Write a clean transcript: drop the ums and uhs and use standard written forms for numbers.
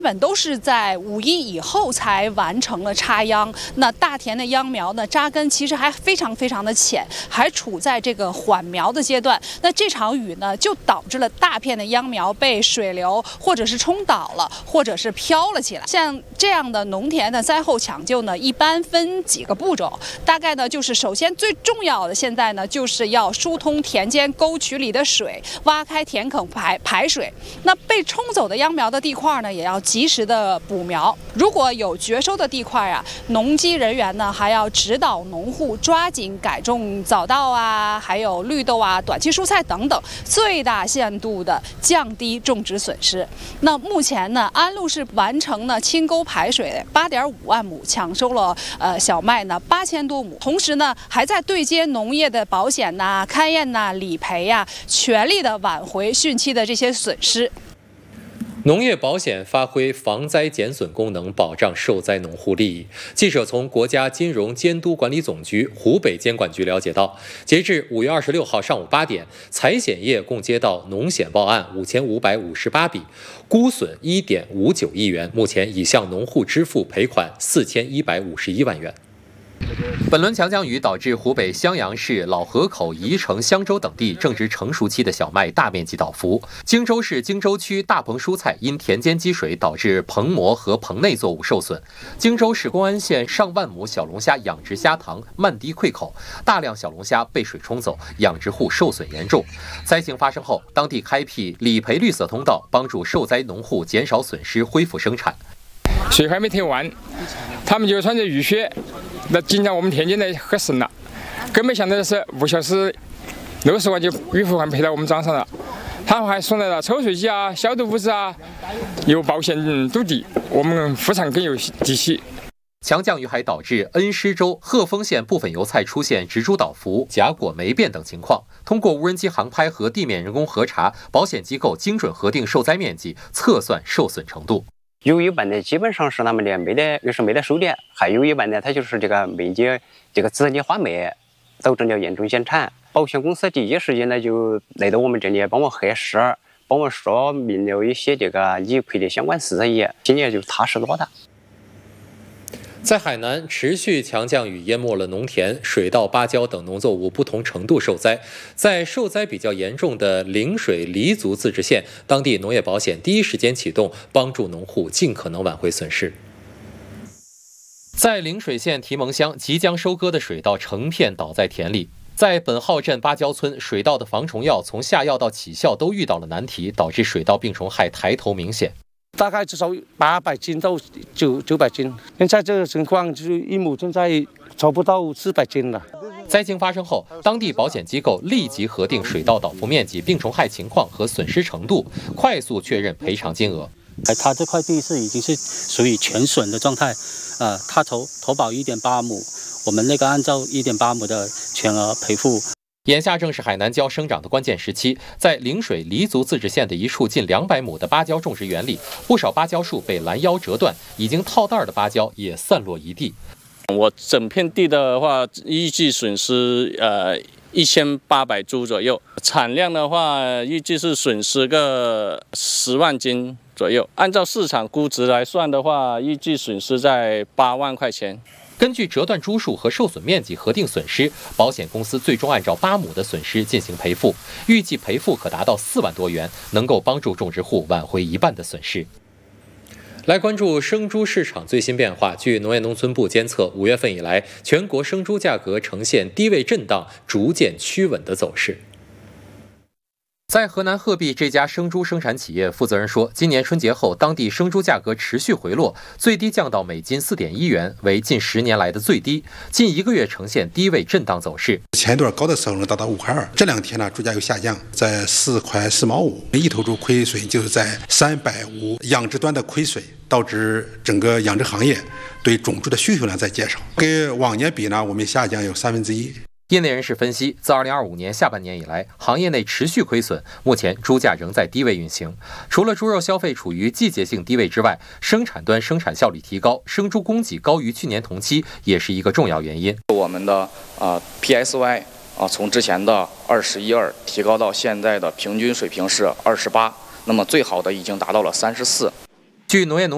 基本都是在5.1以后才完成了插秧。那大田的秧苗呢，扎根其实还非常的浅，还处在这个缓苗的阶段。那这场雨呢，就导致了大片的秧苗被水流或者是冲倒了，或者是飘了起来。像这样的农田的灾后抢救呢，一般分几个步骤。大概呢，就是首先最重要的，现在呢，就是要疏通田间沟渠里的水，挖开田埂排水。那被冲走的秧苗的地块呢，也要及时的补苗。如果有绝收的地块啊，农机人员呢还要指导农户抓紧改种早稻啊，还有绿豆啊、短期蔬菜等等，最大限度的降低种植损失。那目前呢，安陆市完成了清沟排水8.5万亩，抢收了小麦呢8000多亩，同时呢还在对接农业的保险呐、勘验呐、理赔呀，全力的挽回汛期的这些损失。 农业保险发挥防灾减损功能，保障受灾农户利益。记者从国家金融监督管理总局湖北监管局了解到，截至5月26号上午8点，财险业共接到农险报案5558笔，估损1.59亿元，目前已向农户支付赔款4151万元。本轮强降雨导致湖北襄阳市老河口、宜城、襄州等地正值成熟期的小麦大面积倒伏。荆州市荆州区大棚蔬菜因田间积水导致棚膜和棚内作物受损。荆州市公安县上万亩小龙虾养殖虾塘漫堤溃口，大量小龙虾被水冲走，养殖户受损严重。灾情发生后，当地开辟理赔绿色通道，帮助受灾农户减少损失，恢复生产。 水还没退完，他们就穿着雨靴，那进到我们田间的很深了。更没想到的是，5小时60万就雨付款赔到我们账上了。他们还送来了抽水机啊、消毒物资啊，有保险堵底，我们副产更有底气。 强降雨还导致恩施州、鹤峰县部分油菜出现植株倒伏、假果霉变等情况。通过无人机航拍和地面人工核查，保险机构精准核定受灾面积，测算受损程度。 有一半的基本上是他们的没得收的，还有一半呢，它就是这个面积这个籽粒花霉，导致了严重减产。保险公司第一时间呢就来到我们这里帮我核实，帮我说明了一些这个理赔的相关事宜，心里就踏实多了。 在海南，持续强降雨淹没了农田，水稻、芭蕉等农作物不同程度受灾。在受灾比较严重的陵水黎族自治县，当地农业保险第一时间启动，帮助农户尽可能挽回损失。在陵水县提蒙乡，即将收割的水稻成片倒在田里。在本号镇芭蕉村，水稻的防虫药从下药到起效都遇到了难题，导致水稻病虫害抬头明显。 大概至少800斤到900斤，现在这个情况就是一亩现在超不到400斤了。 灾情发生后，当地保险机构立即核定水稻倒伏面积、病虫害情况和损失程度，快速确认赔偿金额。 它这块地已经是属于全损的状态，它投保1.8亩，我们那个按照1.8亩的全额赔付。 眼下正是海南蕉生长的关键时期，在陵水黎族自治县的一处近200亩的芭蕉种植园里，不少芭蕉树被拦腰折断，已经套袋的芭蕉也散落一地。 我整片地的话，预计损失1800株左右，产量的话，预计是损失个10万斤左右。按照市场估值来算的话，预计损失在8万块钱。 根据折断株数和受损面积核定损失，保险公司最终按照8亩的损失进行赔付，预计赔付可达到4万多元，能够帮助种植户挽回一半的损失。来关注生猪市场最新变化。据农业农村部监测，5月份以来，全国生猪价格呈现低位震荡、逐渐趋稳的走势。在河南鹤壁这家生猪生产企业负责人说，今年春节后，当地生猪价格持续回落，最低降到每斤4.1元，为近10年来的最低。近1个月呈现低位震荡走势。 前一段高的时候能达到5.2块，这2天呢猪价又下降，在4块4毛5，一头猪亏损就是在350，养殖端的亏损导致整个养殖行业对种猪的需求量在减少，跟往年比呢，我们下降有1/3。 业内人士分析，自2025年下半年以来，行业内持续亏损，目前猪价仍在低位运行。除了猪肉消费处于季节性低位之外，生产端生产效率提高，生猪供给高于去年同期，也是一个重要原因。 我们的PSY 从之前的21.2提高到现在的平均水平是28，那么最好的已经达到了34。 据农业农